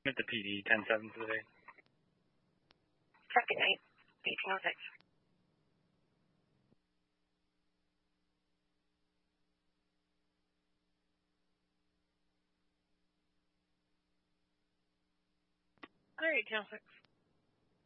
At the PD 10-7 today. Second 8, 1806. All right, 10-6.